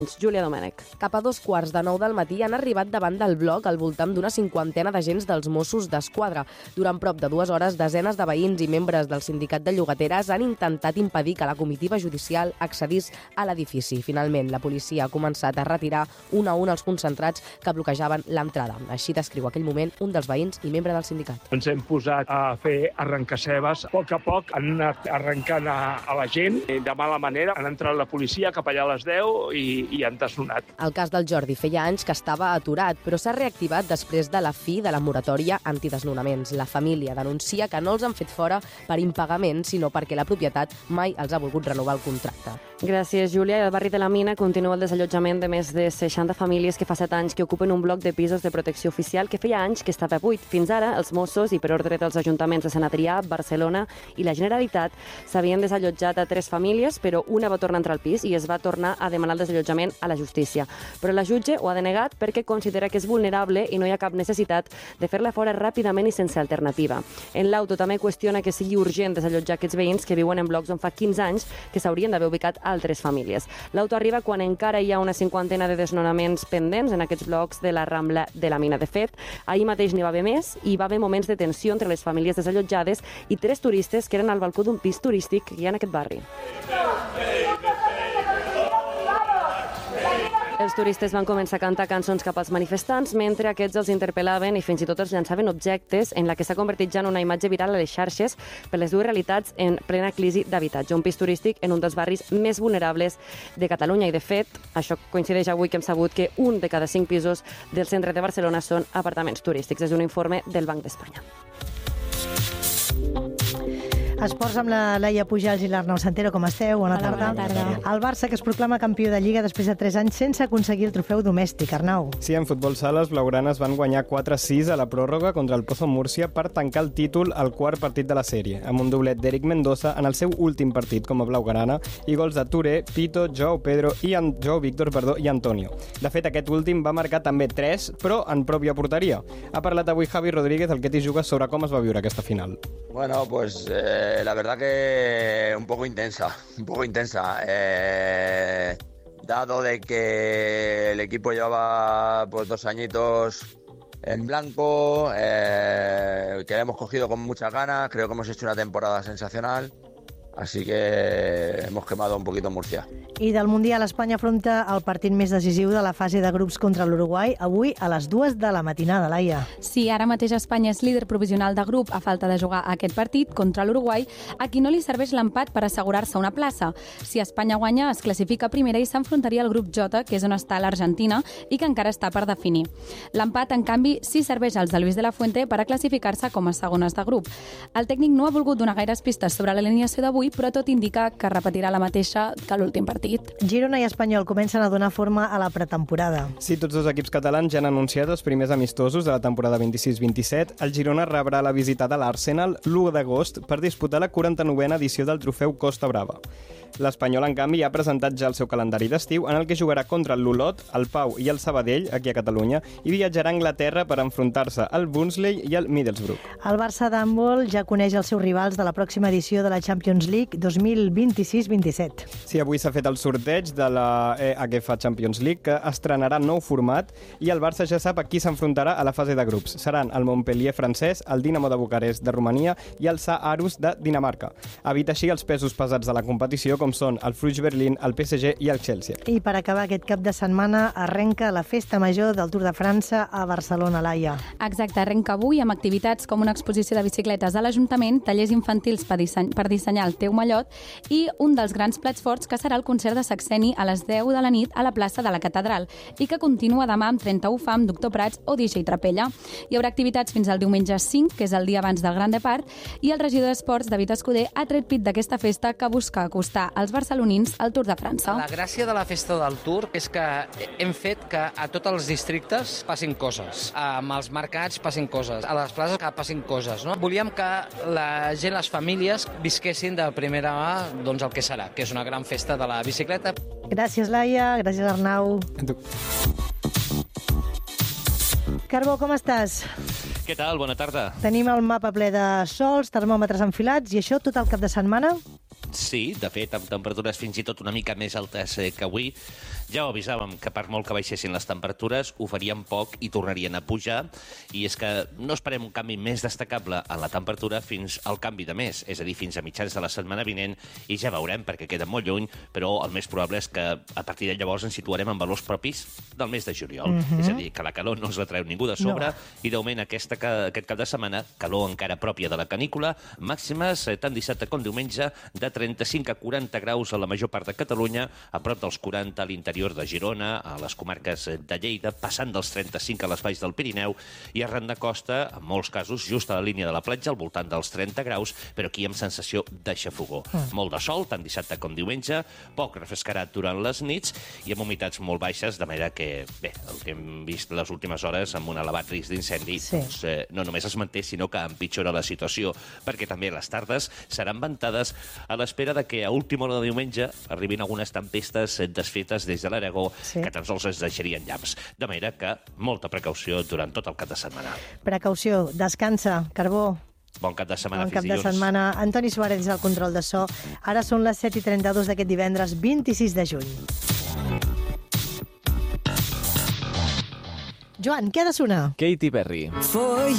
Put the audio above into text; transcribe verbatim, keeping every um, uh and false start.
Júlia Domènech. Cap a dos quarts de nou del matí han arribat davant del bloc al voltant d'una cinquantena d'agents dels Mossos d'Esquadra. Durant prop de dues hores, desenes de veïns i membres del sindicat de llogateres han intentat impedir que la comitiva judicial accedís a l'edifici. Finalment, la policia ha començat a retirar un a un els concentrats que bloquejaven l'entrada. Així descriu aquell moment un dels veïns i membre del sindicat. Ens hem posat a fer arrencacebes. A poc a poc han anat arrencant a, a la gent de mala manera. Han entrat la policia cap allà a les deu i i han desnonat. El cas del Jordi feia anys que estava aturat, però s'ha reactivat després de la fi de la moratòria antidesnonaments. La família denuncia que no els han fet fora per impagament, sinó perquè la propietat mai els ha volgut renovar el contracte. Gràcies, Júlia. El barri de la Mina continua el desallotjament de més de seixanta famílies que fa set anys que ocupen un bloc de pisos de protecció oficial que feia anys que estava buit. Fins ara, els Mossos i per ordre dels ajuntaments de Sant Adrià, Barcelona i la Generalitat s'havien desallotjat a tres famílies, però una va tornar a entrar al pis i es va tornar a demanar el desallotjament a la justícia. Però la jutge ho ha denegat perquè considera que és vulnerable i no hi ha cap necessitat de fer-la fora ràpidament i sense alternativa. En l'auto també qüestiona que sigui urgent desallotjar aquests veïns que viuen en blocs on fa quinze anys que s'haurien d'haver ubicat altres famílies. L'auto arriba quan encara hi ha una cinquantena de desnonaments pendents en aquests blocs de la Rambla de la Mina. De fet, ahir mateix n'hi va haver més i hi va haver moments de tensió entre les famílies desallotjades i tres turistes que eren al balcó d'un pis turístic que hi ha en aquest barri. Els turistes van començar a cantar cançons cap als manifestants mentre aquests els interpel·laven i fins i tot els llançaven objectes, en la que s'ha convertit ja en una imatge viral a les xarxes per les dues realitats en plena crisi d'habitatge. Un pis turístic en un dels barris més vulnerables de Catalunya i, de fet, això coincideix avui que hem sabut que un de cada cinc pisos del centre de Barcelona són apartaments turístics. És un informe del Banc d'Espanya. Esports amb la Laia Pujals i l'Arnau Santero, com esteu? Bona Hola, tarda. bona tarda. El Barça, que es proclama campió de Lliga després de tres anys sense aconseguir el trofeu domèstic. Arnau. Sí, en futbol sala, els blaugranes van guanyar quatre a sis a la pròrroga contra el Pozo Múrcia per tancar el títol al quart partit de la sèrie, amb un doblet d'Eric Mendoza en el seu últim partit com a blaugrana i gols de Touré, Pito, Joao Pedro i en... Joao Víctor perdó, i Antonio. De fet, aquest últim va marcar també tres, però en pròpia porteria. Ha parlat avui Javi Rodríguez, el que t'hi juga, sobre com es va viure aquesta final. Bueno, pues eh, la verdad que un poco intensa, un poco intensa. Eh, dado de que el equipo llevaba pues dos añitos en blanco, eh, que hemos cogido con muchas ganas, creo que hemos hecho una temporada sensacional. Així que hemos quemado un poquito Murcia. I del Mundial, Espanya afronta el partit més decisiu de la fase de grups contra l'Uruguai avui a les dues de la matinada, Laia. Sí, ara mateix Espanya és líder provisional de grup a falta de jugar aquest partit contra l'Uruguai, a qui no li serveix l'empat per assegurar-se una plaça. Si Espanya guanya, es classifica primera i s'enfrontaria al grup J, que és on està l'Argentina i que encara està per definir. L'empat, en canvi, sí serveix als de Luis de la Fuente per a classificar-se com a segones de grup. El tècnic no ha volgut donar gaires pistes sobre l'alineació d'avui, però tot indica que repetirà la mateixa que l'últim partit. Girona i Espanyol comencen a donar forma a la pretemporada. Sí, tots dos equips catalans ja han anunciat els primers amistosos de la temporada vint-i-sis vint-i-set. El Girona rebrà la visita de l'Arsenal l'u d'agost per disputar la quaranta-novena edició del trofeu Costa Brava. L'Espanyol, en canvi, ha presentat ja el seu calendari d'estiu, en el que jugarà contra el l'Olot, el Pau i el Sabadell, aquí a Catalunya, i viatjarà a Anglaterra per enfrontar-se al Barnsley i al Middlesbrough. El Barça d'handbol ja coneix els seus rivals de la pròxima edició de la Champions League dos mil vint-i-sis vint-i-set. Sí, avui s'ha fet el sorteig de la E H F Champions League, que estrenarà nou format, i el Barça ja sap a qui s'enfrontarà a la fase de grups. Seran el Montpellier francès, el Dinamo de Bucarest de Romania i el Sa Arus de Dinamarca. Evita així els pesos pesats de la competició, com són el Fruits Berlín, el P S G i el Chelsea. I per acabar aquest cap de setmana arrenca la festa major del Tour de França a Barcelona, Laia. Exacte, arrenca avui amb activitats com una exposició de bicicletes a l'Ajuntament, tallers infantils per, disseny, per dissenyar el teu mallot i un dels grans plats forts que serà el concert de Saxeni a les deu de la nit a la plaça de la Catedral i que continua demà amb trenta-u fam, Doctor Prats o D J Trapella. Hi haurà activitats fins al diumenge cinc, que és el dia abans del Gran Depart, i el regidor d'Esports, David Escuder, ha tret pit d'aquesta festa que busca acostar als barcelonins al Tour de França. La gràcia de la festa del Tour és que hem fet que a tots els districtes passin coses, amb els mercats passin coses, a les places que passin coses, no? Volíem que la gent, les famílies, visquessin de primera mà doncs, el que serà, que és una gran festa de la bicicleta. Gràcies, Laia. Gràcies, Arnau. Carbó, com estàs? Què tal? Bona tarda. Tenim el mapa ple de sols, termòmetres enfilats, i això tot el cap de setmana? Sí, de fet, amb temperatures fins i tot una mica més altes que avui. Ja ho avisàvem que per molt que baixessin les temperatures ho farien poc i tornarien a pujar, i és que no esperem un canvi més destacable en la temperatura fins al canvi de mes, és a dir, fins a mitjans de la setmana vinent, i ja veurem perquè queda molt lluny, però el més probable és que a partir de llavors ens situarem en valors propis del mes de juliol. Mm-hmm. És a dir, que la calor no ens la treu ningú de sobre, no. I de moment aquesta, aquest cap de setmana, calor encara pròpia de la canícula, màximes tant dissabte com diumenge de trenta-cinc a quaranta graus a la major part de Catalunya, a prop dels quaranta a l'interior de Girona, a les comarques de Lleida, passant dels trenta-cinc a les valls del Pirineu, i arran de costa, en molts casos, just a la línia de la platja, al voltant dels trenta graus, però aquí amb sensació de xafogó. Mm. Molt de sol, tant dissabte com diumenge, poc refrescarat durant les nits i amb humitats molt baixes, de manera que, bé, el que hem vist les últimes hores amb un elevat risc d'incendi, sí. doncs, eh, no només es manté, sinó que empitjora la situació, perquè també les tardes seran ventades a l'espera de que a última hora de diumenge arribin algunes tempestes desfetes des de l'Aragó, sí. que tan sols es deixarien llamps. De manera que molta precaució durant tot el cap de setmana. Precaució, descansa, Carbó. Bon cap de setmana, bon cap de setmana. Antoni Suárez és el control de so. Ara són les set i trenta-dos d'aquest divendres vint-i-sis de juny. Joan, què ha de sonar? Katy Perry. For